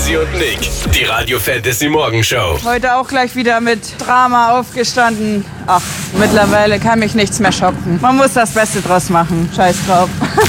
Hansi und Nick, die Radio Fantasy Morgenshow. Heute auch gleich wieder mit Drama aufgestanden. Ach, mittlerweile kann mich nichts mehr schocken. Man muss das Beste draus machen. Scheiß drauf.